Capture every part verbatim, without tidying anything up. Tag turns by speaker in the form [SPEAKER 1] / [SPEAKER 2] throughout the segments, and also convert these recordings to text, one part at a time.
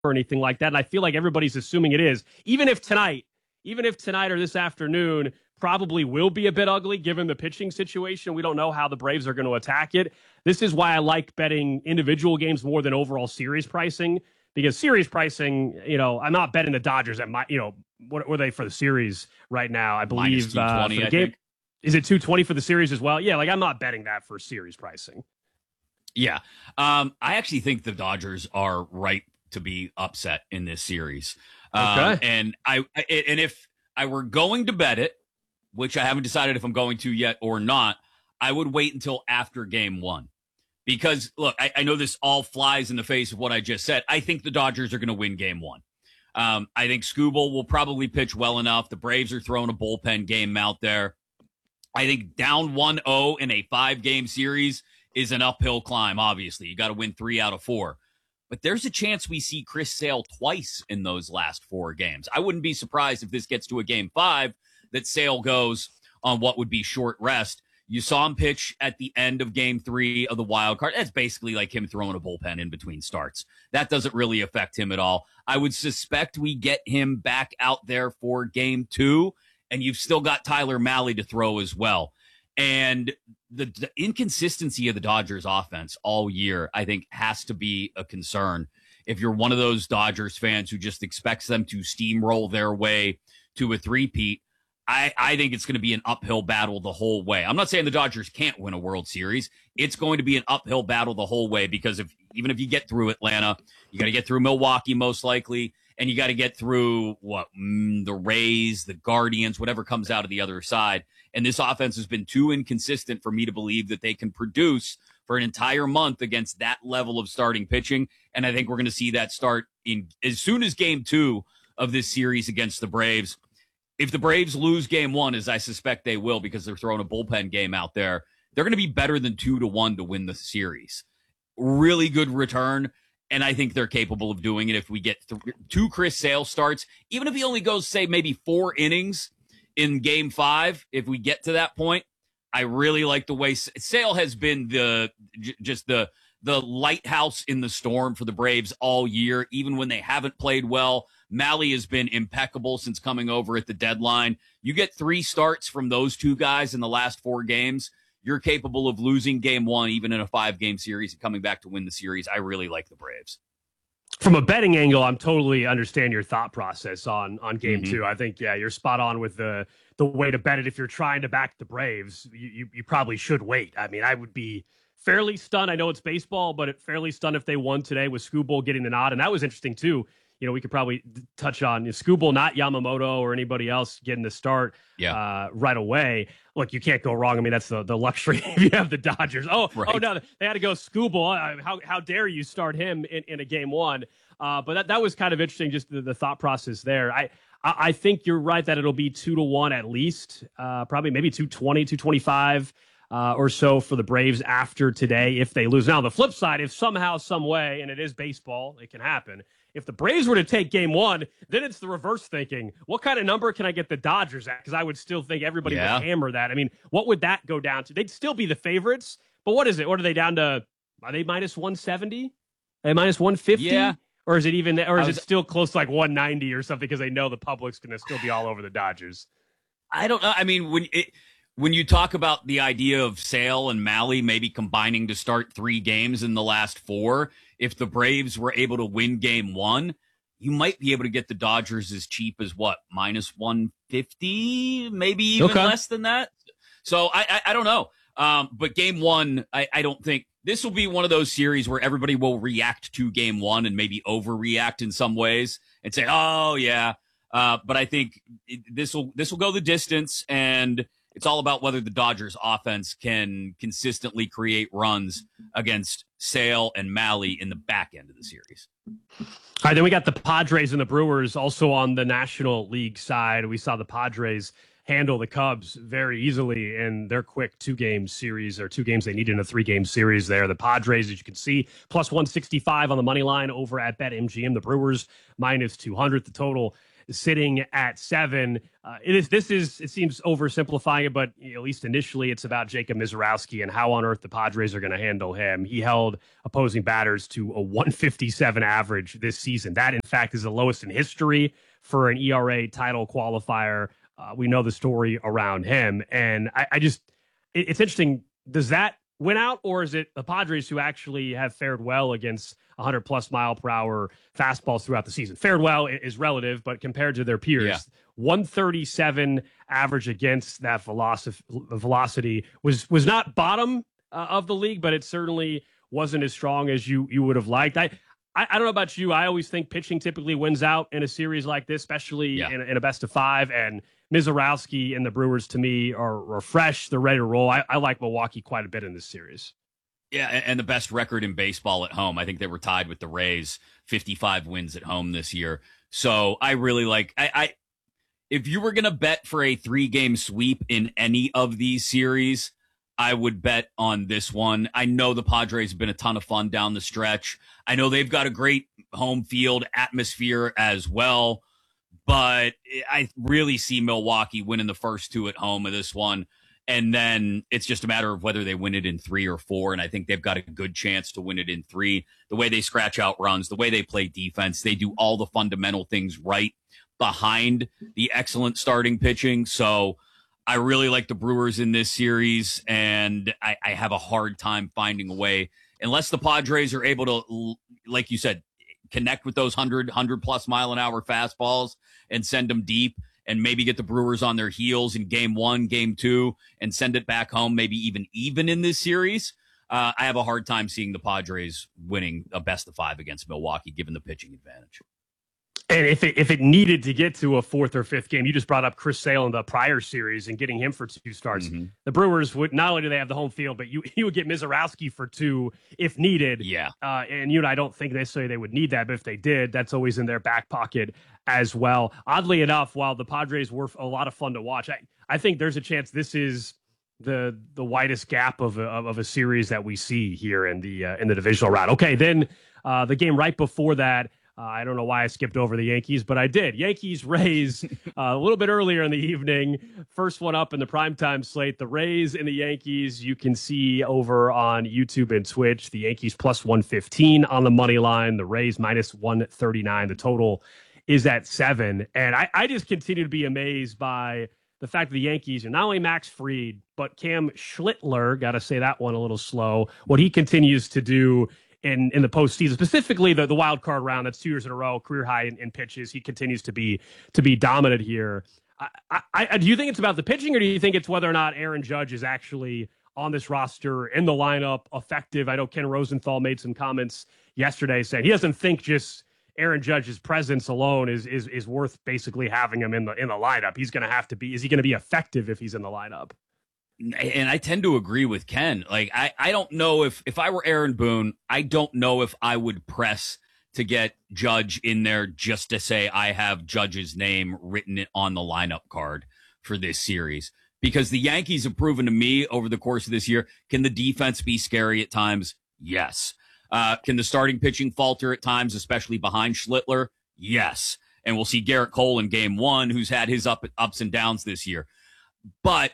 [SPEAKER 1] or anything like that. And I feel like everybody's assuming it is, even if tonight, even if tonight or this afternoon probably will be a bit ugly given the pitching situation. We don't know how the Braves are going to attack it. This is why I like betting individual games more than overall series pricing, because series pricing, you know, I'm not betting the Dodgers at my, you know, what were they for the series right now? I believe uh, for the
[SPEAKER 2] I
[SPEAKER 1] game.
[SPEAKER 2] Think.
[SPEAKER 1] Is it two twenty for the series as well? Yeah, like I'm not betting that for series pricing.
[SPEAKER 2] Yeah. Um, I actually think the Dodgers are right to be upset in this series.
[SPEAKER 1] Okay.
[SPEAKER 2] Um, and I and if I were going to bet it, which I haven't decided if I'm going to yet or not, I would wait until after game one. Because, look, I, I know this all flies in the face of what I just said. I think the Dodgers are going to win game one. Um, I think Skubal will probably pitch well enough. The Braves are throwing a bullpen game out there. I think down one oh in a five-game series is an uphill climb, obviously. You got to win three out of four. But there's a chance we see Chris Sale twice in those last four games. I wouldn't be surprised if this gets to a game five that Sale goes on what would be short rest. You saw him pitch at the end of game three of the wild card. That's basically like him throwing a bullpen in between starts. That doesn't really affect him at all. I would suspect we get him back out there for game two, and you've still got Tyler Mahle to throw as well. And the, the inconsistency of the Dodgers offense all year, I think, has to be a concern. If you're one of those Dodgers fans who just expects them to steamroll their way to a three-peat, I, I think it's going to be an uphill battle the whole way. I'm not saying the Dodgers can't win a World Series. It's going to be an uphill battle the whole way because if even if you get through Atlanta, you got to get through Milwaukee most likely, and you got to get through what mm, the Rays, the Guardians, whatever comes out of the other side. And this offense has been too inconsistent for me to believe that they can produce for an entire month against that level of starting pitching. And I think we're going to see that start in as soon as game two of this series against the Braves. If the Braves lose game one, as I suspect they will because they're throwing a bullpen game out there, they're going to be better than two to one to win the series. Really good return, and I think they're capable of doing it if we get th- two Chris Sale starts. Even if he only goes, say, maybe four innings in game five, if we get to that point, I really like the way Sale has been the j- just the the lighthouse in the storm for the Braves all year, even when they haven't played well. Mahle has been impeccable since coming over at the deadline. You get three starts from those two guys in the last four games, you're capable of losing game one, even in a five-game series, and coming back to win the series. I really like the Braves.
[SPEAKER 1] From a betting angle, I'm totally understand your thought process on on game
[SPEAKER 2] Mm-hmm.
[SPEAKER 1] two. I think, yeah, you're spot on with the the way to bet it. If you're trying to back the Braves, you, you, you probably should wait. I mean, I would be fairly stunned. I know it's baseball, but it fairly stunned if they won today with Skubal getting the nod. And that was interesting, too. You know, we could probably touch on Skubal, not Yamamoto or anybody else getting the start
[SPEAKER 2] yeah.
[SPEAKER 1] uh, right away. Look, you can't go wrong. I mean, that's the, the luxury if you have the Dodgers. Oh,
[SPEAKER 2] right.
[SPEAKER 1] oh no, they had to go Skubal. Uh, how how dare you start him in, in a game one? Uh, but that, that was kind of interesting, just the, the thought process there. I, I I think you're right that it'll be two to one at least, uh, probably maybe two twenty, two twenty-five uh, or so for the Braves after today if they lose. Now, on the flip side, if somehow, some way, and it is baseball, it can happen. If the Braves were to take game one, then it's the reverse thinking. What kind of number can I get the Dodgers at? Because I would still think everybody
[SPEAKER 2] yeah.
[SPEAKER 1] would hammer that. I mean, what would that go down to? They'd still be the favorites, but what is it? What are they down to? Are they minus one seventy? Are they minus one fifty?
[SPEAKER 2] Yeah.
[SPEAKER 1] Or is it even, or is
[SPEAKER 2] was,
[SPEAKER 1] it still close to like one ninety or something because they know the public's going to still be all over the Dodgers?
[SPEAKER 2] I don't know. I mean, when it, when you talk about the idea of Sale and Mahle maybe combining to start three games in the last four, if the Braves were able to win game one, you might be able to get the Dodgers as cheap as what, minus one fifty, maybe even
[SPEAKER 1] okay.
[SPEAKER 2] less than that. So I, I, I don't know. Um, but game one, I, I don't think this will be one of those series where everybody will react to game one and maybe overreact in some ways and say, oh yeah. Uh, but I think this will, this will go the distance, and it's all about whether the Dodgers offense can consistently create runs against Sale and Mahle in the back end of the series.
[SPEAKER 1] All right, then we got the Padres and the Brewers also on the National League side. We saw the Padres handle the Cubs very easily in their quick two-game series, or two games they needed in a three-game series there. The Padres, as you can see, plus one sixty-five on the money line over at BetMGM. The Brewers, minus two hundred. The total sitting at seven. Uh, it is, this is, it seems oversimplifying it, but you know, at least initially it's about Jacob Misiorowski and how on earth the Padres are going to handle him. He held opposing batters to a one fifty-seven average this season. That, in fact, is the lowest in history for an E R A title qualifier. Uh, we know the story around him. And I, I just, it, it's interesting. Does that win out, or is it the Padres who actually have fared well against one hundred plus mile per hour fastballs throughout the season? Fared well is relative, but compared to their peers, yeah. one thirty-seven average against that velocity, velocity was was not bottom uh, of the league, but it certainly wasn't as strong as you you would have liked. I, I I don't know about you. I always think pitching typically wins out in a series like this, especially yeah. in, in a best of five. And Misiorowski and the Brewers, to me, are, are fresh. They're ready to roll. I, I like Milwaukee quite a bit in this series.
[SPEAKER 2] Yeah, and the best record in baseball at home. I think they were tied with the Rays, fifty-five wins at home this year. So I really like, I, I if you were going to bet for a three-game sweep in any of these series, I would bet on this one. I know the Padres have been a ton of fun down the stretch. I know they've got a great home field atmosphere as well, but I really see Milwaukee winning the first two at home of this one. And then it's just a matter of whether they win it in three or four. And I think they've got a good chance to win it in three. The way they scratch out runs, the way they play defense, they do all the fundamental things right behind the excellent starting pitching. So I really like the Brewers in this series, and I, I have a hard time finding a way, unless the Padres are able to, like you said, connect with those one hundred, one hundred plus mile an hour fastballs and send them deep, and maybe get the Brewers on their heels in game one, game two, and send it back home, maybe even even in this series. Uh, I have a hard time seeing the Padres winning a best of five against Milwaukee, given the pitching advantage.
[SPEAKER 1] And if it, if it needed to get to a fourth or fifth game, you just brought up Chris Sale in the prior series and getting him for two starts. Mm-hmm. The Brewers would, not only do they have the home field, but you, you would get Misiorowski for two if needed.
[SPEAKER 2] Yeah.
[SPEAKER 1] Uh, and you and I don't think necessarily they would need that, but if they did, that's always in their back pocket as well. Oddly enough, while the Padres were a lot of fun to watch, I, I think there's a chance this is the the widest gap of a, of a series that we see here in the uh, in the divisional round. Okay, then uh, the game right before that. Uh, I don't know why I skipped over the Yankees, but I did. Yankees Rays uh, a little bit earlier in the evening. First one up in the primetime slate. The Rays and the Yankees, you can see over on YouTube and Twitch. The Yankees plus one fifteen on the money line. The Rays minus one thirty-nine. The total is at seven. And I, I just continue to be amazed by the fact that the Yankees are not only Max Fried, but Cam Schlittler, got to say that one a little slow, what he continues to do in in the postseason, specifically the, the wild card round. That's two years in a row, career high in, in pitches. He continues to be to be dominant here. I, I, I, do you think it's about the pitching, or do you think it's whether or not Aaron Judge is actually on this roster, in the lineup, effective? I know Ken Rosenthal made some comments yesterday saying he doesn't think just Aaron Judge's presence alone is is is worth basically having him in the in the lineup. He's going to have to be. Is he going to be effective if he's in the lineup?
[SPEAKER 2] And I tend to agree with Ken. Like, I, I don't know if, if I were Aaron Boone, I don't know if I would press to get Judge in there just to say I have Judge's name written on the lineup card for this series. Because the Yankees have proven to me over the course of this year, can the defense be scary at times? Yes. Uh, can the starting pitching falter at times, especially behind Schlittler? Yes. And we'll see Garrett Cole in game one, who's had his up, ups and downs this year. But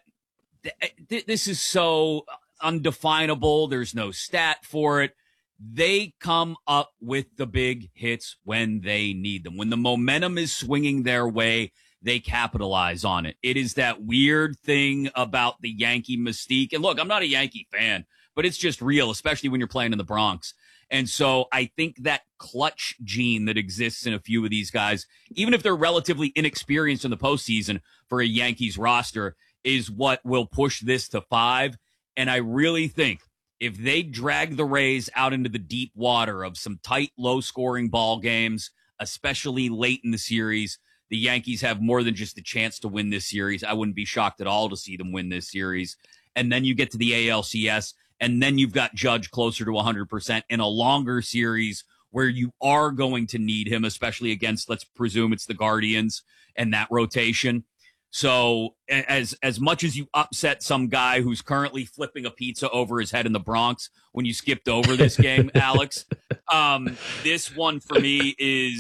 [SPEAKER 2] this is so undefinable. There's no stat for it. They come up with the big hits when they need them. When the momentum is swinging their way, they capitalize on it. It is that weird thing about the Yankee mystique. And look, I'm not a Yankee fan, but it's just real, especially when you're playing in the Bronx. And so I think that clutch gene that exists in a few of these guys, even if they're relatively inexperienced in the postseason for a Yankees roster, is what will push this to five. And I really think if they drag the Rays out into the deep water of some tight, low-scoring ball games, especially late in the series, the Yankees have more than just a chance to win this series. I wouldn't be shocked at all to see them win this series. And then you get to the A L C S, and then you've got Judge closer to one hundred percent in a longer series where you are going to need him, especially against, let's presume it's the Guardians and that rotation. So as as much as you upset some guy who's currently flipping a pizza over his head in the Bronx when you skipped over this game, Alex, um, this one for me is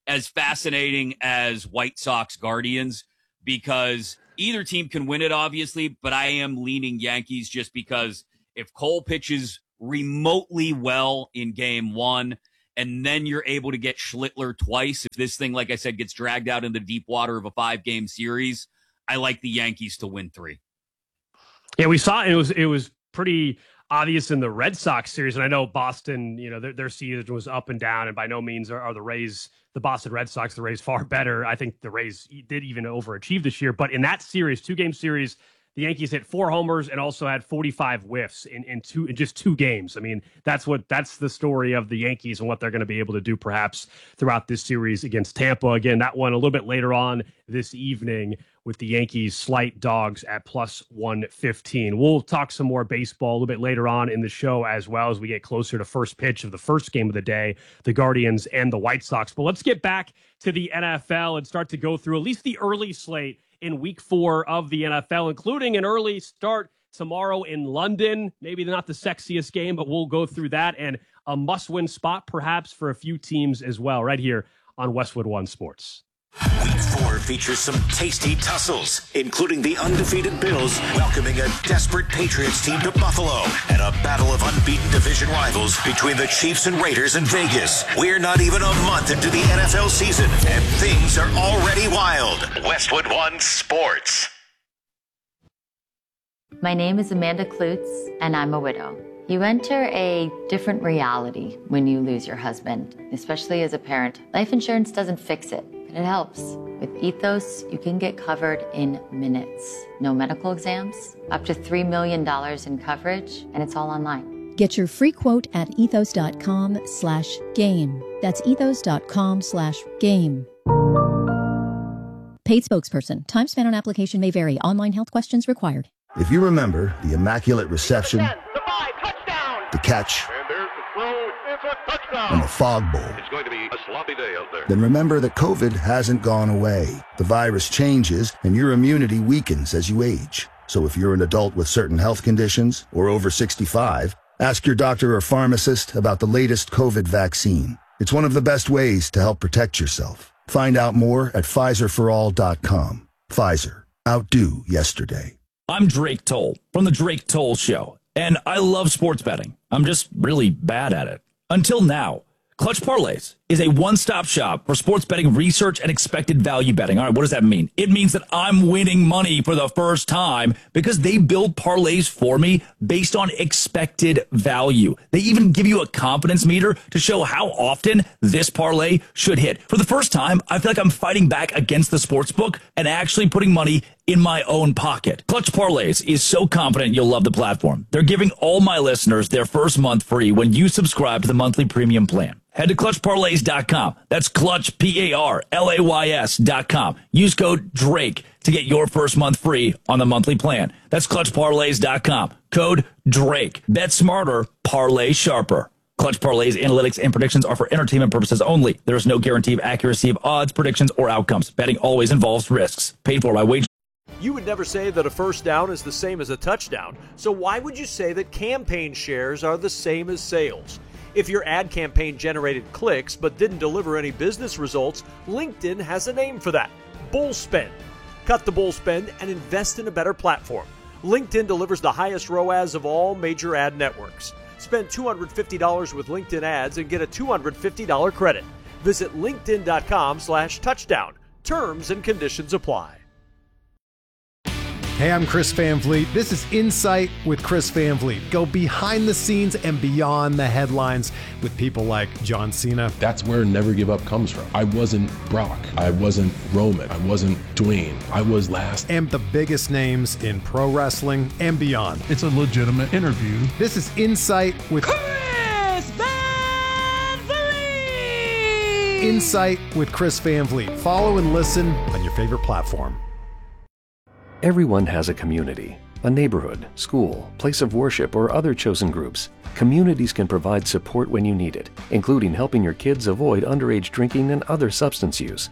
[SPEAKER 2] as fascinating as White Sox Guardians, because either team can win it, obviously, but I am leaning Yankees just because if Cole pitches remotely well in game one, and then you're able to get Schlittler twice, if this thing, like I said, gets dragged out into the deep water of a five-game series, I like the Yankees to win three.
[SPEAKER 1] Yeah, we saw it was it was pretty obvious in the Red Sox series, and I know Boston, you know, their, their season was up and down, and by no means are, are the Rays, the Boston Red Sox, the Rays far better. I think the Rays did even overachieve this year, but in that series, two-game series, the Yankees hit four homers and also had forty-five whiffs in, in two in just two games. I mean, that's what that's the story of the Yankees and what they're going to be able to do perhaps throughout this series against Tampa. Again, that one a little bit later on this evening with the Yankees slight dogs at plus one fifteen. We'll talk some more baseball a little bit later on in the show as well as we get closer to first pitch of the first game of the day, the Guardians and the White Sox. But let's get back to the N F L and start to go through at least the early slate in week four of the N F L, including an early start tomorrow in London. Maybe not the sexiest game, but we'll go through that, and a must-win spot perhaps for a few teams as well, right here on Westwood One Sports.
[SPEAKER 3] Week four features some tasty tussles, including the undefeated Bills welcoming a desperate Patriots team to Buffalo, and a battle of unbeaten division rivals between the Chiefs and Raiders in Vegas. We're not even a month into the N F L season, and things are already wild. Westwood One Sports.
[SPEAKER 4] My name is Amanda Klutz, and I'm a widow. You enter a different reality when you lose your husband, especially as a parent. Life insurance doesn't fix it, but it helps. With Ethos, you can get covered in minutes. No medical exams, up to three million dollars in coverage, and it's all online.
[SPEAKER 5] Get your free quote at ethos.com slash game. That's ethos.com slash game. Paid spokesperson. Time spent on application may vary. Online health questions required.
[SPEAKER 6] If you remember the immaculate reception,
[SPEAKER 7] ten, the five, touchdown.
[SPEAKER 6] the catch,
[SPEAKER 7] And there's the throw. It's a touchdown.
[SPEAKER 6] and the fog bowl,
[SPEAKER 7] It's going to be a sloppy day out there.
[SPEAKER 6] then remember that COVID hasn't gone away. The virus changes, and your immunity weakens as you age. So if you're an adult with certain health conditions or over sixty-five, ask your doctor or pharmacist about the latest COVID vaccine. It's one of the best ways to help protect yourself. Find out more at Pfizer for all dot com. Pfizer. Outdo yesterday.
[SPEAKER 8] I'm Drake Toll from The Drake Toll Show, and I love sports betting. I'm just really bad at it. Until now. Clutch Parlays is a one-stop shop for sports betting research and expected value betting. All right, what does that mean? It means that I'm winning money for the first time because they build parlays for me based on expected value. They even give you a confidence meter to show how often this parlay should hit. For the first time, I feel like I'm fighting back against the sportsbook and actually putting money in my own pocket. Clutch Parlays is so confident you'll love the platform. They're giving all my listeners their first month free when you subscribe to the monthly premium plan. Head to clutch parlays dot com. That's Clutch, P A R L A Y S dot com. Use code DRAKE to get your first month free on the monthly plan. That's clutch parlays dot com. Code DRAKE. Bet smarter, parlay sharper. Clutch Parlays analytics and predictions are for entertainment purposes only. There is no guarantee of accuracy of odds, predictions, or outcomes. Betting always involves risks. Paid for by Wage.
[SPEAKER 9] You would never say that a first down is the same as a touchdown. So why would you say that campaign shares are the same as sales? If your ad campaign generated clicks but didn't deliver any business results, LinkedIn has a name for that: bull spend. Cut the bull spend and invest in a better platform. LinkedIn delivers the highest R O A S of all major ad networks. Spend two hundred fifty dollars with LinkedIn ads and get a two hundred fifty dollars credit. Visit linkedin.com slash touchdown. Terms and conditions apply.
[SPEAKER 10] Hey, I'm Chris Van Vliet. This is Insight with Chris Van Vliet. Go behind the scenes and beyond the headlines with people like John Cena.
[SPEAKER 11] That's where Never Give Up comes from. I wasn't Brock. I wasn't Roman. I wasn't Dwayne. I was last.
[SPEAKER 10] And the biggest names in pro wrestling and beyond.
[SPEAKER 12] It's a legitimate interview.
[SPEAKER 10] This is Insight with
[SPEAKER 13] Chris Van Vliet.
[SPEAKER 10] Insight with Chris Van Vliet. Follow and listen on your favorite platform.
[SPEAKER 14] Everyone has a community, a neighborhood, school, place of worship, or other chosen groups. Communities can provide support when you need it, including helping your kids avoid underage drinking and other substance use.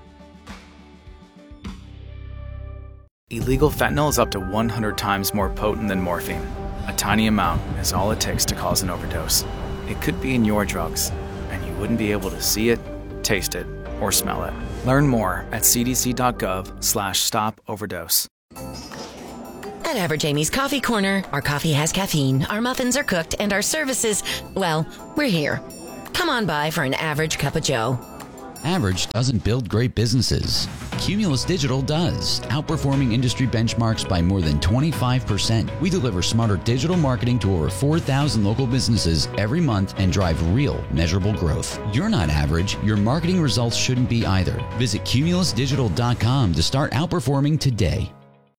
[SPEAKER 15] Illegal fentanyl is up to one hundred times more potent than morphine. A tiny amount is all it takes to cause an overdose. It could be in your drugs, and you wouldn't be able to see it, taste it, or smell it. Learn more at cdc.gov slash stop overdose.
[SPEAKER 12] At Average Amy's Coffee Corner, our coffee has caffeine, our muffins are cooked, and our services, well, we're here. Come on by for an average cup of joe.
[SPEAKER 16] Average doesn't build great businesses. Cumulus Digital does, outperforming industry benchmarks by more than twenty-five percent. We deliver smarter digital marketing to over four thousand local businesses every month and drive real, measurable growth. You're not average. Your marketing results shouldn't be either. Visit cumulus digital dot com to start outperforming today.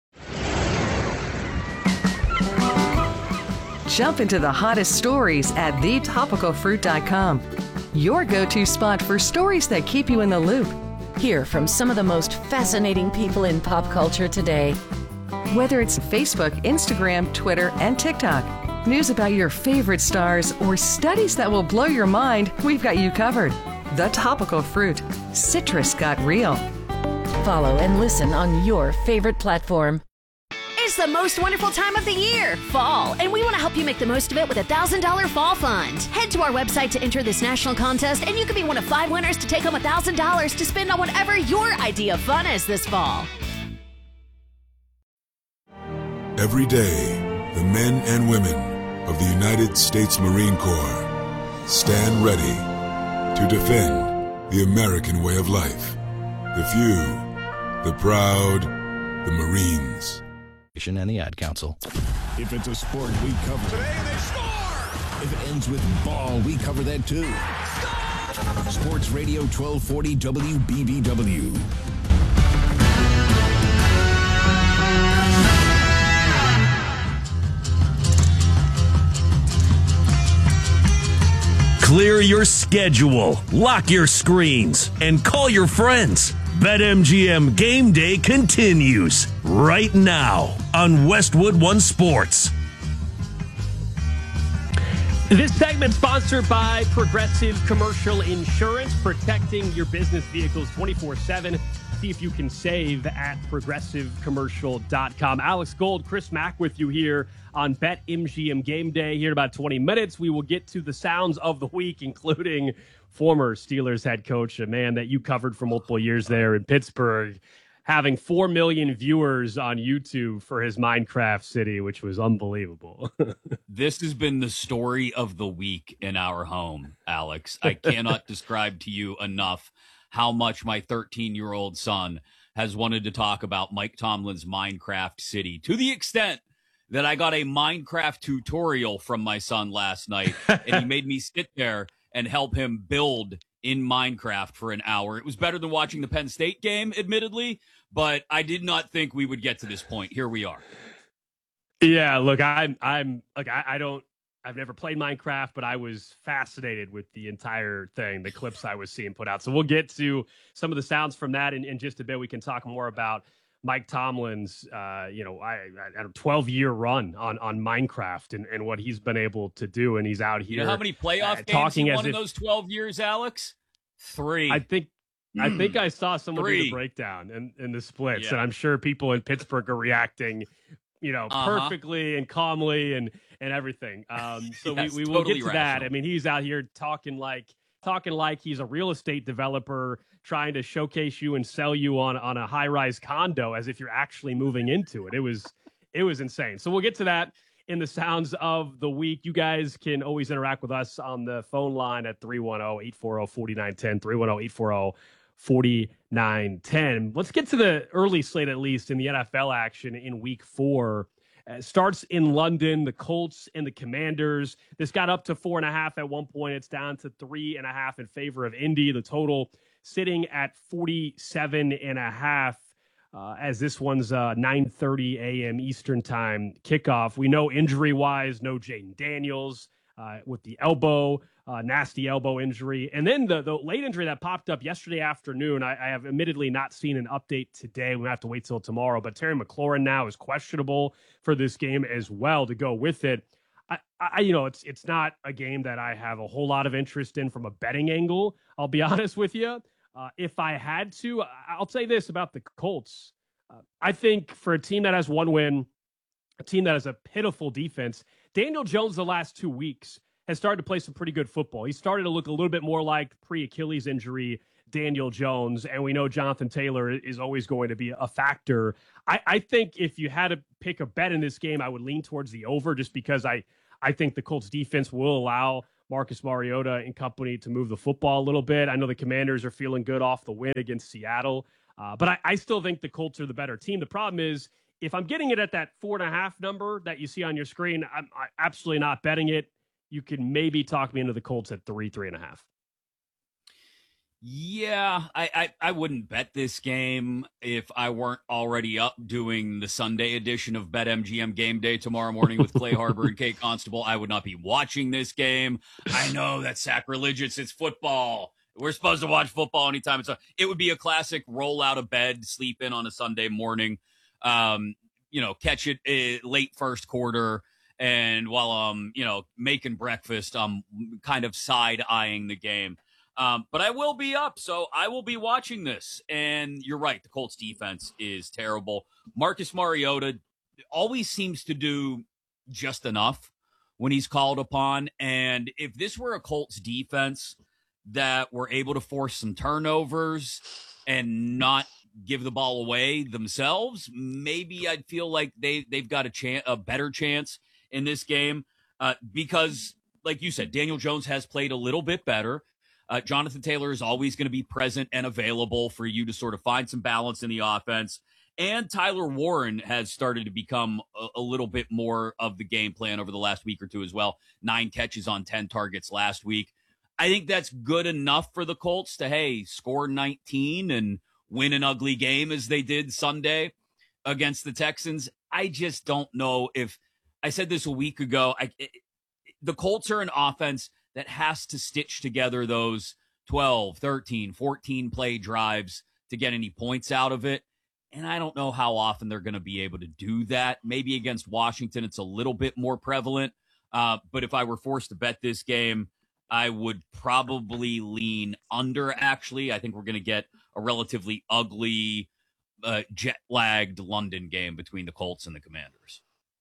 [SPEAKER 17] Jump into the hottest stories at the topical fruit dot com. Your go-to spot for stories that keep you in the loop.
[SPEAKER 12] Hear from some of the most fascinating people in pop culture today.
[SPEAKER 17] Whether it's Facebook, Instagram, Twitter, and TikTok, news about your favorite stars, or studies that will blow your mind, we've got you covered. The Topical Fruit. Citrus got real.
[SPEAKER 12] Follow and listen on your favorite platform.
[SPEAKER 18] It's the most wonderful time of the year, fall, and we want to help you make the most of it with a one thousand dollars Fall Fund. Head to our website to enter this national contest, and you could be one of five winners to take home one thousand dollars to spend on whatever your idea of fun is this fall.
[SPEAKER 19] Every day, the men and women of the United States Marine Corps stand ready to defend the American way of life. The few, the proud, the Marines.
[SPEAKER 20] And the Ad Council.
[SPEAKER 21] If it's a sport, we cover today they score. If it ends with ball, we cover that too. Score! Sports Radio twelve forty W B B W.
[SPEAKER 22] Clear your schedule, lock your screens, and call your friends. BetMGM Game Day continues right now on Westwood One Sports.
[SPEAKER 1] This segment sponsored by Progressive Commercial Insurance, protecting your business vehicles twenty-four seven. See if you can save at progressive commercial dot com. Alex Gold, Chris Mack with you here on BetMGM Game Day. Here in about twenty minutes, we will get to the sounds of the week, including former Steelers head coach, a man that you covered for multiple years there in Pittsburgh, having four million viewers on YouTube for his Minecraft City, which was unbelievable.
[SPEAKER 2] This has been the story of the week in our home, Alex. I cannot describe to you enough how much my thirteen-year-old son has wanted to talk about Mike Tomlin's Minecraft City, to the extent that I got a Minecraft tutorial from my son last night, and he made me sit there and help him build in Minecraft for an hour. It was better than watching the Penn State game, admittedly, but I did not think we would get to this point. Here we are.
[SPEAKER 1] Yeah, look, I'm, I'm, like, I, I don't, I've never played Minecraft, but I was fascinated with the entire thing, the clips I was seeing put out. So we'll get to some of the sounds from that in, in just a bit. We can talk more about Mike Tomlin's, uh, you know, I, I, twelve year run on, on Minecraft and, and what he's been able to do. And he's out here.
[SPEAKER 2] You know how many playoff
[SPEAKER 1] uh,
[SPEAKER 2] games he won
[SPEAKER 1] in
[SPEAKER 2] if, those twelve years, Alex? Three.
[SPEAKER 1] I think, I think I saw someone
[SPEAKER 2] Three.
[SPEAKER 1] do the breakdown and, and the splits,
[SPEAKER 2] Yeah.
[SPEAKER 1] and I'm sure people in Pittsburgh are reacting, you know,
[SPEAKER 2] Uh-huh.
[SPEAKER 1] perfectly and calmly and, and everything. Um, so
[SPEAKER 2] Yes,
[SPEAKER 1] we, we will
[SPEAKER 2] totally
[SPEAKER 1] get to that.
[SPEAKER 2] rational.
[SPEAKER 1] I mean, he's out here talking like, talking like he's a real estate developer trying to showcase you and sell you on, on a high rise condo as if you're actually moving into it. It was, it was insane. So we'll get to that in the sounds of the week. You guys can always interact with us on the phone line at three one zero, eight four zero, four nine one zero, three one zero, eight four zero, four nine one zero. Let's get to the early slate, at least in the N F L action in week four. Uh, starts in London, the Colts and the Commanders. This got up to four and a half at one point. It's down to three and a half in favor of Indy. The total sitting at forty-seven and a half uh, as this one's uh, nine thirty a.m. Eastern time kickoff. We know injury-wise, no Jaden Daniels uh, with the elbow, uh, nasty elbow injury. And then the, the late injury that popped up yesterday afternoon, I, I have admittedly not seen an update today. We have to wait till tomorrow. But Terry McLaurin now is questionable for this game as well to go with it. I, I, you know, it's it's not a game that I have a whole lot of interest in from a betting angle. I'll be honest with you. Uh, if I had to, I'll say this about the Colts. Uh, I think for a team that has one win, a team that has a pitiful defense, Daniel Jones the last two weeks has started to play some pretty good football. He started to look a little bit more like pre-Achilles injury Daniel Jones, and we know Jonathan Taylor is always going to be a factor. I, I think if you had to pick a bet in this game, I would lean towards the over, just because I, I think the Colts defense will allow Marcus Mariota and company to move the football a little bit. I know the Commanders are feeling good off the win against Seattle, uh, but I, I still think the Colts are the better team. The problem is, if I'm getting it at that four and a half number that you see on your screen, I'm, I'm absolutely not betting it. You can maybe talk me into the Colts at three, three and a half.
[SPEAKER 2] Yeah, I, I, I wouldn't bet this game if I weren't already up doing the Sunday edition of BetMGM Game Day tomorrow morning with Clay Harbor and Kate Constable. I would not be watching this game. I know that's sacrilegious. It's football. We're supposed to watch football anytime. It's a, it would be a classic roll out of bed, sleep in on a Sunday morning. Um, you know, catch it uh, late first quarter, and while I'm, you know, making breakfast, I'm kind of side eyeing the game. Um, but I will be up, so I will be watching this. And you're right, the Colts defense is terrible. Marcus Mariota always seems to do just enough when he's called upon. And if this were a Colts defense that were able to force some turnovers and not give the ball away themselves, maybe I'd feel like they, they've got a chance, a better chance in this game. Uh, because, like you said, Daniel Jones has played a little bit better. Uh, Jonathan Taylor is always going to be present and available for you to sort of find some balance in the offense. And Tyler Warren has started to become a, a little bit more of the game plan over the last week or two as well. Nine catches on ten targets last week. I think that's good enough for the Colts to, hey, score nineteen and win an ugly game as they did Sunday against the Texans. I just don't know if I said this a week ago. I, it, the Colts are an offense that has to stitch together those twelve, thirteen, fourteen play drives to get any points out of it. And I don't know how often they're going to be able to do that. Maybe against Washington, it's a little bit more prevalent. Uh, but if I were forced to bet this game, I would probably lean under, actually. I think we're going to get a relatively ugly, uh, jet-lagged London game between the Colts and the Commanders.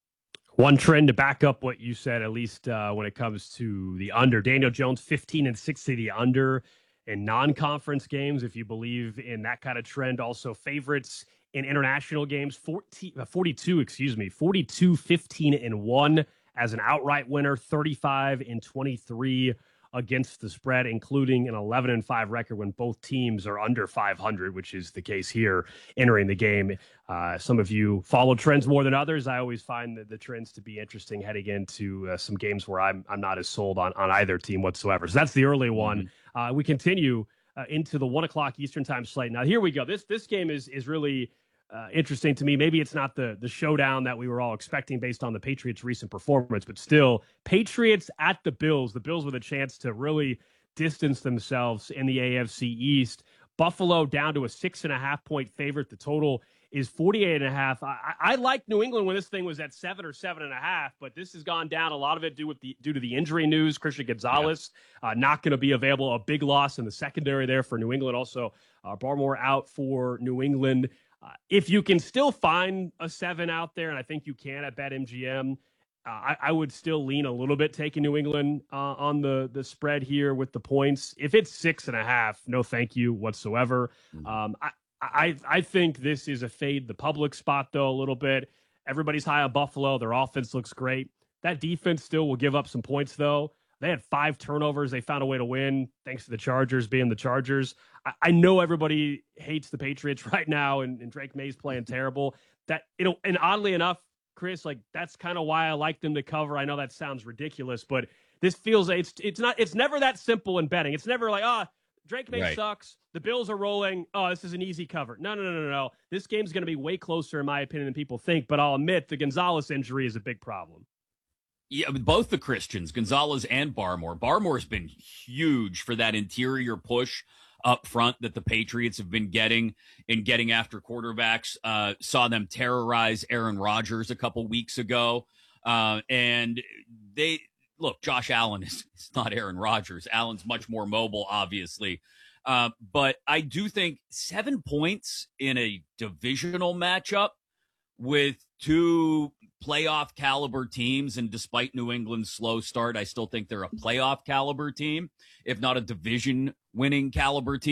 [SPEAKER 1] One trend to back up what you said, at least uh, when it comes to the under. Daniel Jones, fifteen and six to the under in non-conference games, if you believe in that kind of trend. Also, favorites in international games, fourteen, forty-two, excuse me, forty-two, fifteen and one as an outright winner, thirty-five and twenty-three against the spread, including an eleven and five record when both teams are under five hundred, which is the case here entering the game. Uh, some of you follow trends more than others. I always find the, the trends to be interesting heading into uh, some games where I'm I'm not as sold on, on either team whatsoever. So that's the early one. Mm-hmm. Uh, we continue uh, into the one o'clock Eastern time slate. Now, here we go. This this game is is really Uh, interesting to me. Maybe it's not the the showdown that we were all expecting based on the Patriots' recent performance, but still, Patriots at the Bills. The Bills with a chance to really distance themselves in the A F C East. Buffalo down to a six and a half point favorite. The total is forty-eight and a half. I, I like New England when this thing was at seven or seven and a half, but this has gone down. A lot of it due with the due to the injury news. Christian Gonzalez yeah. uh, not going to be available. A big loss in the secondary there for New England. Also, uh, Barmore out for New England. Uh, if you can still find a seven out there, and I think you can at BetMGM, uh, I, I would still lean a little bit taking New England uh, on the the spread here with the points. If it's six and a half, no thank you whatsoever. Mm-hmm. Um, I, I I think this is a fade the public spot, though, a little bit. Everybody's high on Buffalo. Their offense looks great. That defense still will give up some points, though. They had five turnovers. They found a way to win thanks to the Chargers being the Chargers. I, I know everybody hates the Patriots right now, and, and Drake May's playing terrible. That you know, and oddly enough, Chris, like that's kind of why I like them to cover. I know that sounds ridiculous, but this feels it's it's not it's never that simple in betting. It's never like ah. Oh, Drake May right. sucks. The Bills are rolling. Oh, this is an easy cover. No, no, no, no, no. This game's going to be way closer, in my opinion, than people think. But I'll admit the Gonzalez injury is a big problem.
[SPEAKER 2] Yeah, both the Christians, Gonzalez and Barmore. Barmore's been huge for that interior push up front that the Patriots have been getting in getting after quarterbacks. Uh, saw them terrorize Aaron Rodgers a couple weeks ago. Uh, and they... Look, Josh Allen is, is not Aaron Rodgers. Allen's much more mobile, obviously. Uh, but I do think seven points in a divisional matchup with two playoff caliber teams, and despite New England's slow start, I still think they're a playoff caliber team, if not a division winning caliber team.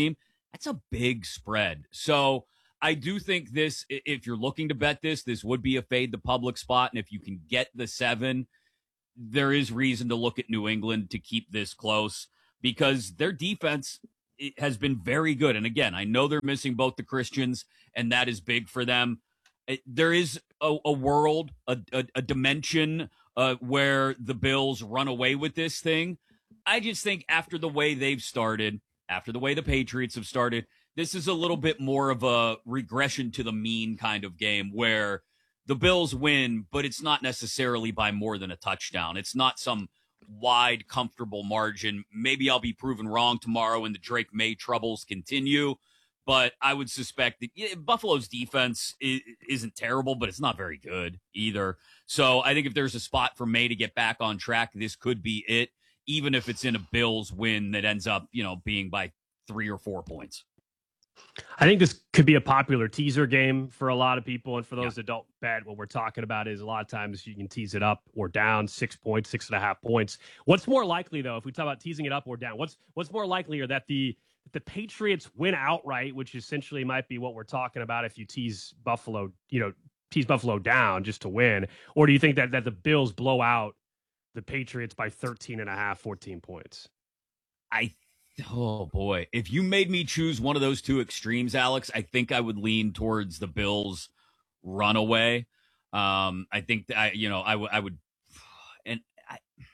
[SPEAKER 2] That's a big spread. So I do think this, if you're looking to bet this, this would be a fade the public spot. And if you can get the seven, there is reason to look at New England to keep this close because their defense has been very good. And again, I know they're missing both the Christians, and that is big for them. There is a, a world, a, a, a dimension uh, where the Bills run away with this thing. I just think after the way they've started, after the way the Patriots have started, this is a little bit more of a regression to the mean kind of game where the Bills win, but it's not necessarily by more than a touchdown. It's not some wide, comfortable margin. Maybe I'll be proven wrong tomorrow and the Drake May troubles continue, but I would suspect that yeah, Buffalo's defense is, isn't terrible, but it's not very good either. So I think if there's a spot for May to get back on track, this could be it, even if it's in a Bills win that ends up, you know, being by three or four points.
[SPEAKER 1] I think this could be a popular teaser game for a lot of people. And for those
[SPEAKER 2] Yeah.
[SPEAKER 1] that don't bet, what we're talking about is a lot of times you can tease it up or down six points, six and a half points. What's more likely, though, if we talk about teasing it up or down, what's what's more likely are that the the Patriots win outright, which essentially might be what we're talking about if you tease Buffalo, you know, tease Buffalo down just to win? Or do you think that, that the Bills blow out the Patriots by thirteen and a half, fourteen points?
[SPEAKER 2] I Oh, boy. If you made me choose one of those two extremes, Alex, I think I would lean towards the Bills runaway. Um, I think that I, you know, I, w- I would, and I,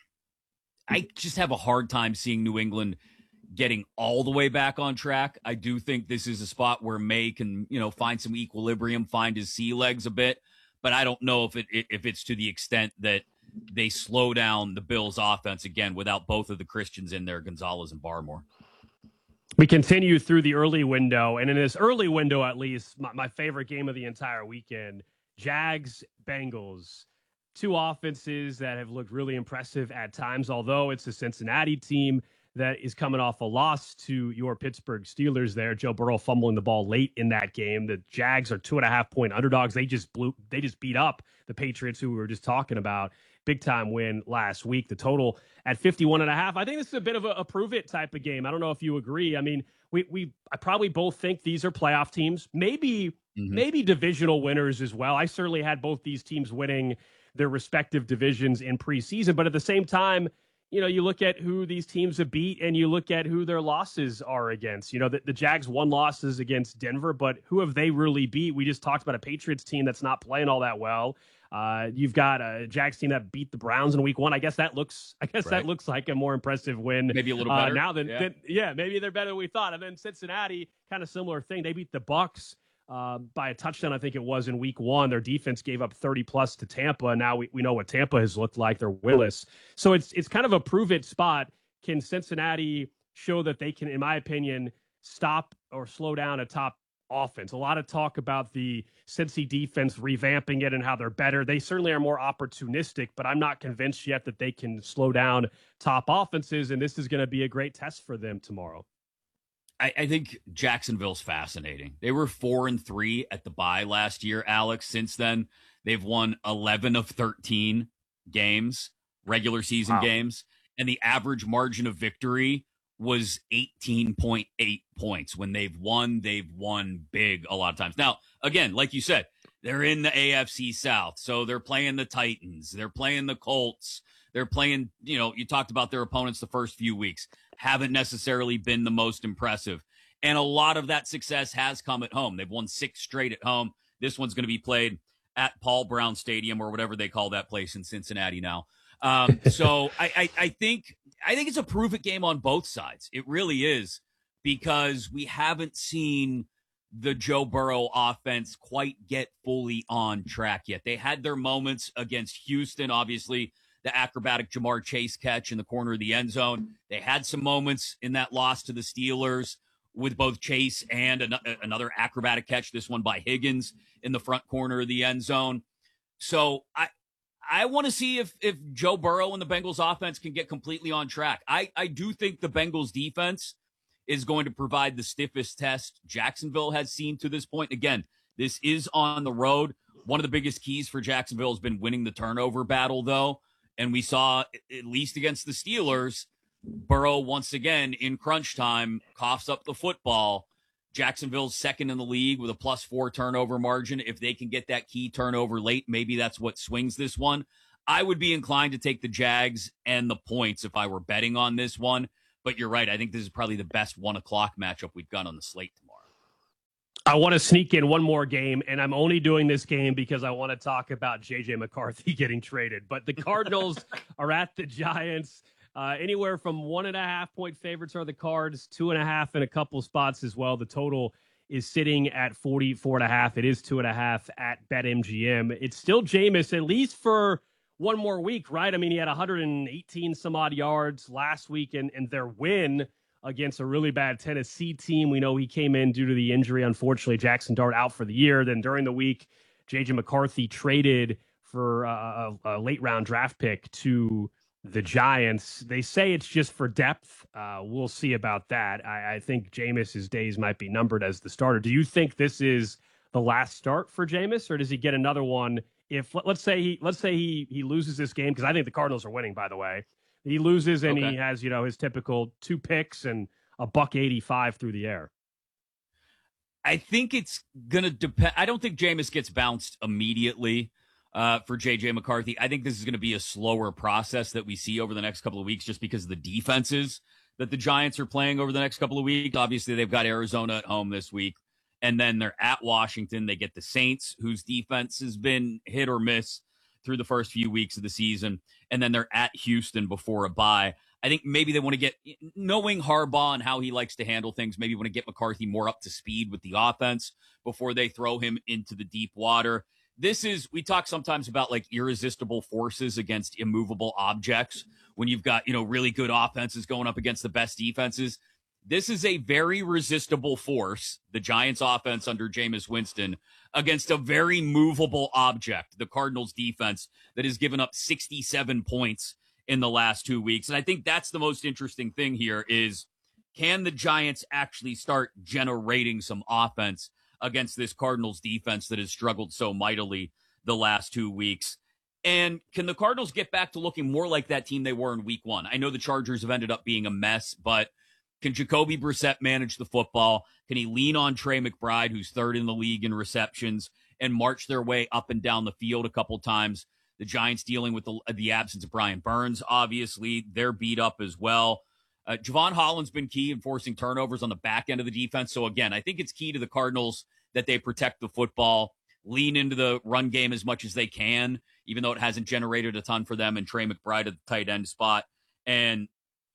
[SPEAKER 2] I just have a hard time seeing New England getting all the way back on track. I do think this is a spot where May can, you know, find some equilibrium, find his sea legs a bit, but I don't know if it, if it's to the extent that they slow down the Bills offense again without both of the Christians in there, Gonzalez and Barmore.
[SPEAKER 1] We continue through the early window, and in this early window, at least, my, my favorite game of the entire weekend, Jags, Bengals, two offenses that have looked really impressive at times, although it's a Cincinnati team that is coming off a loss to your Pittsburgh Steelers there. Joe Burrow fumbling the ball late in that game. The Jags are two and a half point underdogs. They just blew, they just beat up the Patriots, who we were just talking about. Big time win last week. The total at fifty-one and a half. I think this is a bit of a, a prove it type of game. I don't know if you agree. I mean, we we I probably both think these are playoff teams, maybe mm-hmm. maybe divisional winners as well. I certainly had both these teams winning their respective divisions in preseason, but at the same time, you know, you look at who these teams have beat and you look at who their losses are against. You know, the, the Jags won losses against Denver, but who have they really beat? We just talked about a Patriots team that's not playing all that well. Uh, you've got a Jags team that beat the Browns in week one. I guess that looks, I guess
[SPEAKER 2] right.
[SPEAKER 1] that looks like a more impressive win.
[SPEAKER 2] Maybe a little better
[SPEAKER 1] uh, now than
[SPEAKER 2] yeah.
[SPEAKER 1] than, yeah, maybe they're better than we thought. And then Cincinnati, kind of similar thing. They beat the Bucks uh, by a touchdown, I think it was in week one. Their defense gave up thirty plus to Tampa. Now we, we know what Tampa has looked like. They're winless. So it's, it's kind of a prove it spot. Can Cincinnati show that they can, in my opinion, stop or slow down a top offense? A lot of talk about the Cincy defense revamping it and how they're better. They certainly are more opportunistic, but I'm not convinced yet that they can slow down top offenses, and this is going to be a great test for them tomorrow.
[SPEAKER 2] I, I think Jacksonville's fascinating. They were four and three at the bye last year, Alex. Since then, they've won eleven of thirteen games, regular season
[SPEAKER 1] Wow.
[SPEAKER 2] games, and the average margin of victory was eighteen point eight points. When they've won, they've won big a lot of times. Now, again, like you said, they're in the A F C South, so they're playing the Titans, they're playing the Colts, they're playing, you know, you talked about their opponents the first few weeks, haven't necessarily been the most impressive. And a lot of that success has come at home. They've won six straight at home. This one's going to be played at Paul Brown Stadium or whatever they call that place in Cincinnati now. Um, so I, I, I think I think it's a prove it game on both sides. It really is, because we haven't seen the Joe Burrow offense quite get fully on track yet. They had their moments against Houston, obviously, the acrobatic Jamar Chase catch in the corner of the end zone. They had some moments in that loss to the Steelers with both Chase and an- another acrobatic catch, this one by Higgins in the front corner of the end zone. So I I want to see if if Joe Burrow and the Bengals offense can get completely on track. I, I do think the Bengals defense is going to provide the stiffest test Jacksonville has seen to this point. Again, this is on the road. One of the biggest keys for Jacksonville has been winning the turnover battle, though. And we saw, at least against the Steelers, Burrow once again in crunch time coughs up the football. Jacksonville's second in the league with a plus four turnover margin. If they can get that key turnover late, maybe that's what swings this one. I would be inclined to take the Jags and the points if I were betting on this one. But you're right. I think this is probably the best one o'clock matchup we've got on the slate tomorrow.
[SPEAKER 1] I want to sneak in one more game, and I'm only doing this game because I want to talk about J J McCarthy getting traded. But the Cardinals are at the Giants. Uh, anywhere from one and a half point favorites are the Cards, two and a half in a couple spots as well. The total is sitting at forty-four and a half. It is two and a half at BetMGM. It's still Jameis, at least for one more week, right? I mean, he had one hundred eighteen some odd yards last week, and, and their win against a really bad Tennessee team. We know he came in due to the injury. Unfortunately, Jackson Dart out for the year. Then during the week, J J McCarthy traded for a, a late round draft pick to the Giants. They say it's just for depth. Uh, we'll see about that. I, I think Jameis's days might be numbered as the starter. Do you think this is the last start for Jameis, or does he get another one? If let's say he let's say he he loses this game, because I think the Cardinals are winning, by the way. He loses and okay. he has, you know, his typical two picks and a buck eighty-five through the air.
[SPEAKER 2] I think it's gonna depend. I don't think Jameis gets bounced immediately. Uh, for J J McCarthy, I think this is going to be a slower process that we see over the next couple of weeks just because of the defenses that the Giants are playing over the next couple of weeks. Obviously, they've got Arizona at home this week, and then they're at Washington. They get the Saints, whose defense has been hit or miss through the first few weeks of the season, and then they're at Houston before a bye. I think maybe they want to get, knowing Harbaugh and how he likes to handle things, maybe want to get McCarthy more up to speed with the offense before they throw him into the deep water. This is, we talk sometimes about like irresistible forces against immovable objects when you've got, you know, really good offenses going up against the best defenses. This is a very resistible force, the Giants offense under Jameis Winston, against a very movable object, the Cardinals defense, that has given up sixty-seven points in the last two weeks. And I think that's the most interesting thing here is, can the Giants actually start generating some offense against this Cardinals defense that has struggled so mightily the last two weeks? And can the Cardinals get back to looking more like that team they were in week one? I know the Chargers have ended up being a mess, but can Jacoby Brissett manage the football? Can he lean on Trey McBride, who's third in the league in receptions, and march their way up and down the field a couple times? The Giants dealing with the, the absence of Brian Burns, obviously. They're beat up as well. Uh, Javon Holland's been key in forcing turnovers on the back end of the defense. So, again, I think it's key to the Cardinals that they protect the football, lean into the run game as much as they can, even though it hasn't generated a ton for them, and Trey McBride at the tight end spot. And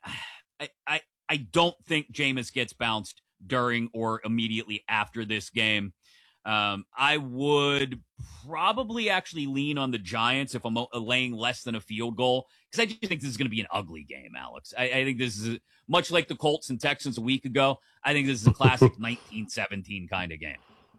[SPEAKER 2] I, I, I don't think Jameis gets bounced during or immediately after this game. Um, I would probably actually lean on the Giants if I'm laying less than a field goal, because I just think this is going to be an ugly game, Alex. I, I think this is a, much like the Colts and Texans a week ago. I think this is a classic nineteen seventeen kind of game.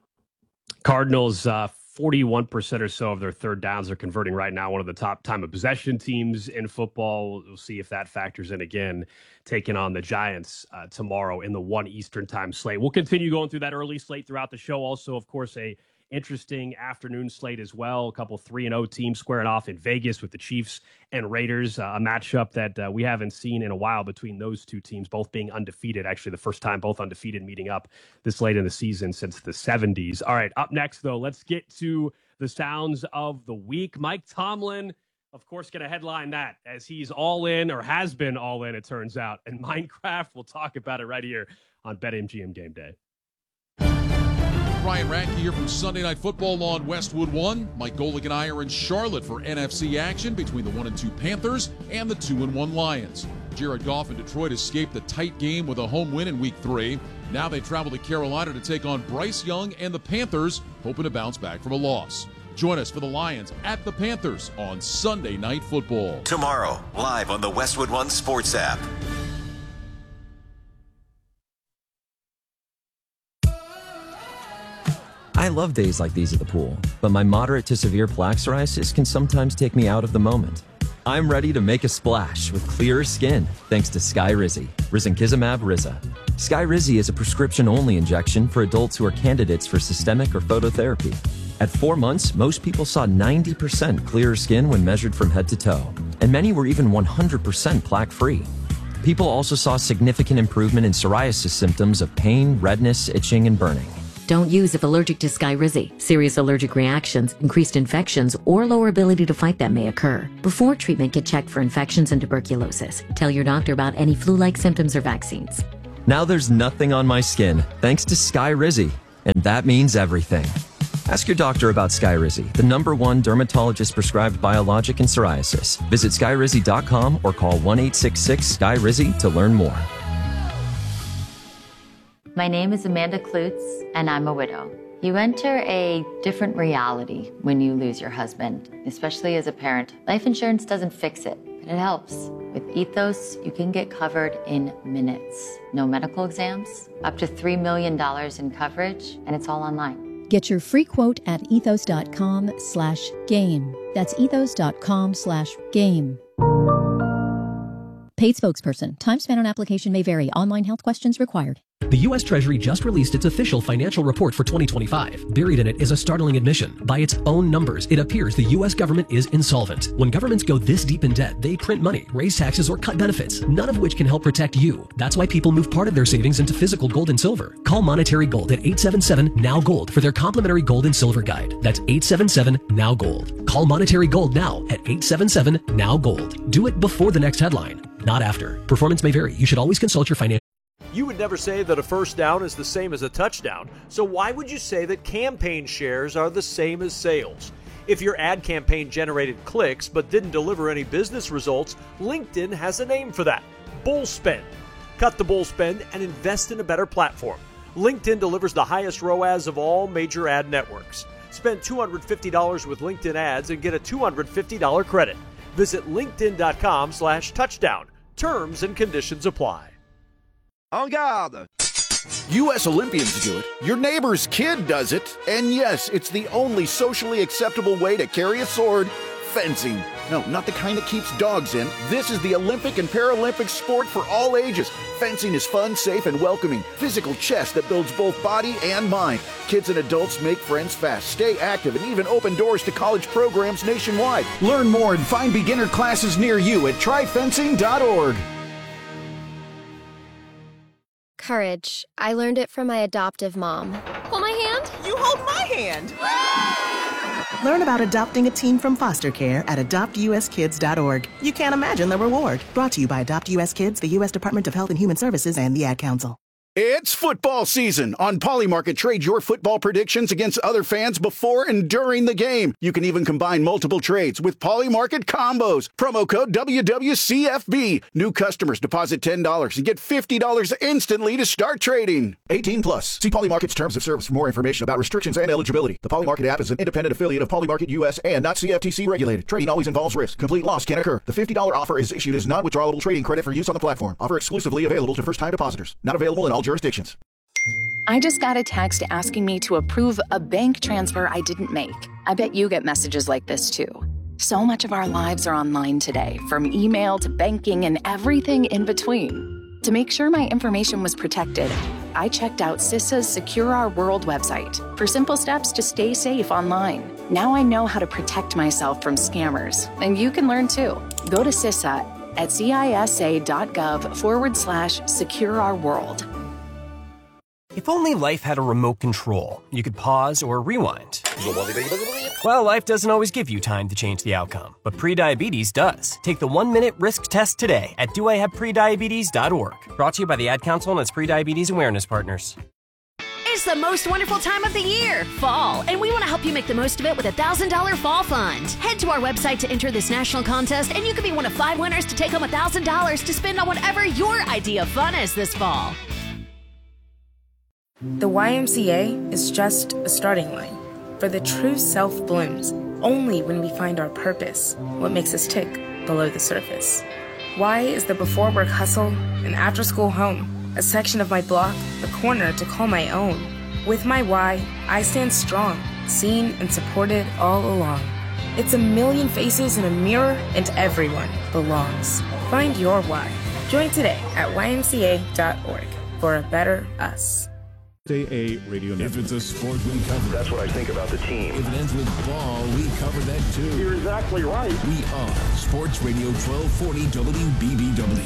[SPEAKER 1] Cardinals, uh, forty-one percent or so of their third downs are converting right now. One of the top time of possession teams in football. We'll see if that factors in again, taking on the Giants uh, tomorrow in the one Eastern time slate. We'll continue going through that early slate throughout the show. Also, of course, a interesting afternoon slate as well. A couple three and oh teams squaring off in Vegas with the Chiefs and Raiders, uh, a matchup that uh, we haven't seen in a while between those two teams, both being undefeated. Actually, the first time both undefeated meeting up this late in the season since the seventies. All right, up next, though, let's get to the sounds of the week. Mike Tomlin, of course, going to headline that as he's all in, or has been all in, it turns out. And Minecraft, we'll talk about it right here on BetMGM Game Day.
[SPEAKER 3] Ryan Radke here from Sunday Night Football on Westwood One. Mike Golick and I are in Charlotte for N F C action between the one and two Panthers and the two and one Lions. Jared Goff and Detroit escaped the tight game with a home win in week three. Now they travel to Carolina to take on Bryce Young and the Panthers, hoping to bounce back from a loss. Join us for the Lions at the Panthers on Sunday Night Football.
[SPEAKER 4] Tomorrow, live on the Westwood One Sports app.
[SPEAKER 23] I love days like these at the pool, but my moderate to severe plaque psoriasis can sometimes take me out of the moment. I'm ready to make a splash with clearer skin thanks to Skyrizi, risankizumab Riza. Skyrizi is a prescription-only injection for adults who are candidates for systemic or phototherapy. At four months, most people saw ninety percent clearer skin when measured from head to toe, and many were even one hundred percent plaque-free. People also saw significant improvement in psoriasis symptoms of pain, redness, itching, and burning.
[SPEAKER 5] Don't use if allergic to Skyrizi. Serious allergic reactions, increased infections, or lower ability to fight them may occur. Before treatment, get checked for infections and tuberculosis. Tell your doctor about any flu-like symptoms or vaccines.
[SPEAKER 23] Now there's nothing on my skin, thanks to Skyrizi. And that means everything. Ask your doctor about Skyrizi, the number one dermatologist-prescribed biologic in psoriasis. Visit skyrizi dot com or call one eight six six S K Y R I Z I to learn more.
[SPEAKER 6] My name is Amanda Klutz, and I'm a widow. You enter a different reality when you lose your husband, especially as a parent. Life insurance doesn't fix it, but it helps. With Ethos, you can get covered in minutes. No medical exams, up to three million dollars in coverage, and it's all online.
[SPEAKER 7] Get your free quote at ethos.com slash game. That's ethos.com slash game. Paid spokesperson. Time spent on application may vary. Online health questions required.
[SPEAKER 24] The U S Treasury just released its official financial report for twenty twenty-five. Buried in it is a startling admission. By its own numbers, it appears the U S government is insolvent. When governments go this deep in debt, they print money, raise taxes, or cut benefits, none of which can help protect you. That's why people move part of their savings into physical gold and silver. Call Monetary Gold at eight seven seven, N O W, GOLD for their complimentary gold and silver guide. That's eight seven seven, N O W, GOLD. Call Monetary Gold now at eight seven seven, N O W, GOLD. Do it before the next headline, not after. Performance may vary. You should always consult your financial.
[SPEAKER 9] You would never say that a first down is the same as a touchdown, so why would you say that campaign shares are the same as sales? If your ad campaign generated clicks but didn't deliver any business results, LinkedIn has a name for that: bull spend. Cut the bull spend and invest in a better platform. LinkedIn delivers the highest R O A S of all major ad networks. Spend two hundred fifty dollars with LinkedIn ads and get a two hundred fifty dollars credit. Visit linkedin.com slash touchdown. Terms and conditions apply.
[SPEAKER 25] En garde! U S Olympians do it. Your neighbor's kid does it. And yes, it's the only socially acceptable way to carry a sword: fencing. No, not the kind that keeps dogs in. This is the Olympic and Paralympic sport for all ages. Fencing is fun, safe, and welcoming. Physical chess that builds both body and mind. Kids and adults make friends fast, stay active, and even open doors to college programs nationwide. Learn more and find beginner classes near you at try fencing dot org.
[SPEAKER 26] Courage. I learned it from my adoptive mom.
[SPEAKER 13] Hold my hand?
[SPEAKER 27] You hold my hand! Learn about adopting a teen from foster care at adopt u s kids dot org. You can't imagine the reward. Brought to you by Adopt U S Kids, the U S Department of Health and Human Services, and the Ad Council.
[SPEAKER 25] It's football season. On Polymarket, trade your football predictions against other fans before and during the game. You can even combine multiple trades with Polymarket combos. Promo code W W C F B. New customers deposit ten dollars and get fifty dollars instantly to start trading. eighteen plus. See Polymarket's terms of service for more information about restrictions and eligibility. The Polymarket app is an independent affiliate of Polymarket U S and not C F T C regulated. Trading always involves risk. Complete loss can occur. The fifty dollars offer is issued as non-withdrawable trading credit for use on the platform. Offer exclusively available to first-time depositors. Not available in all jurisdictions.
[SPEAKER 28] I just got a text asking me to approve a bank transfer I didn't make. I bet you get messages like this too. So much of our lives are online today, from email to banking and everything in between. To make sure my information was protected, I checked out CISA's Secure Our World website for simple steps to stay safe online. Now I know how to protect myself from scammers, and you can learn too. Go to CISA at cisa.gov forward slash secure our world.
[SPEAKER 29] If only life had a remote control, you could pause or rewind. Well, life doesn't always give you time to change the outcome, but prediabetes does. Take the one-minute risk test today at do I have prediabetes dot org. Brought to you by the Ad Council and its prediabetes awareness partners.
[SPEAKER 18] It's the most wonderful time of the year, fall, and we want to help you make the most of it with a one thousand dollars fall fund. Head to our website to enter this national contest, and you could be one of five winners to take home one thousand dollars to spend on whatever your idea of fun is this fall.
[SPEAKER 30] The Y M C A is just a starting line, for the true self blooms only when we find our purpose, what makes us tick below the surface. Y is the before work hustle, an after school home, a section of my block, a corner to call my own. With my Y, I stand strong, seen and supported all along. It's a million faces in a mirror, and everyone belongs. Find your Y. Join today at y m c a dot org for a better us.
[SPEAKER 21] A A Radio Network. If it's a sport, we cover it.
[SPEAKER 31] That's what I think about the team.
[SPEAKER 21] If it ends with ball, we cover that too.
[SPEAKER 31] You're exactly right.
[SPEAKER 21] We are Sports Radio twelve forty W B B W.